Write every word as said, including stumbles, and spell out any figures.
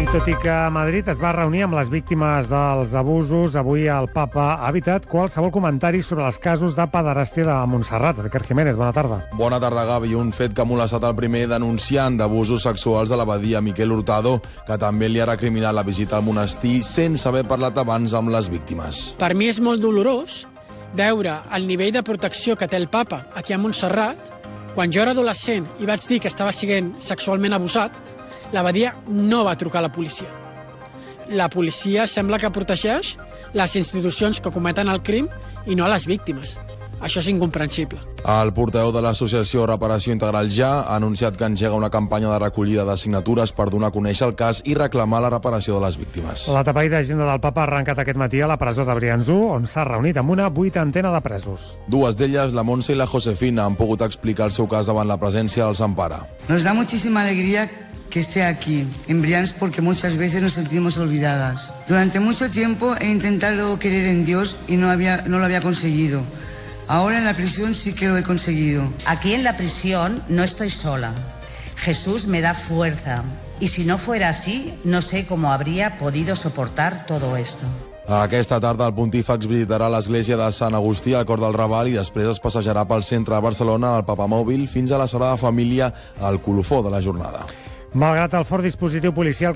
tot i que Madrid es va reunir amb les víctimes dels abusos, avui el papa ha evitat qualsevol comentari sobre els casos de pederàstia de Montserrat. Ricard Jiménez, bona tarda. Bona tarda, Gavi. Un fet que ha molestat el primer denunciant d'abusos sexuals a l'abadia, Miquel Hurtado, que també li ha recriminat la visita al monestir sense haver parlat abans amb les víctimes. Per mi és molt dolorós veure el nivell de protecció que té el papa aquí a Montserrat. Quan jo era adolescent i vaig dir que estava sent sexualment abusat, l'abadia no va trucar a la policia. La policia sembla que protegeix les institucions que cometen el crim i no a les víctimes. Això és incomprensible. El portaveu de l'associació Reparació Integral Ja ha anunciat que engega una campanya de recollida de signatures per donar a conèixer el cas i reclamar la reparació de les víctimes. La tapaïda agenda del papa ha arrencat aquest matí a la presó de Briançó, on s'ha reunit amb una vuitantena de presos. Dues d'elles, la Montse i la Josefina, han pogut explicar el seu cas davant la presència dels Ampara. Nos da muchísima alegría que esté aquí, en Brians, porque muchas veces nos sentimos olvidadas. Durante mucho tiempo he intentado querer en Dios y no, había, no lo había conseguido. Ahora en la prisión sí que lo he conseguido. Aquí en la prisión no estoy sola. Jesús me da fuerza. Y si no fuera así, no sé cómo habría podido soportar todo esto. Aquesta tarda el pontífex visitarà l'església de Sant Agustí al Cor del Raval i després es passejarà pel centre de Barcelona al Papamòbil fins a la Sagrada Família al colofó de la jornada. Malgrat el fort dispositiu policial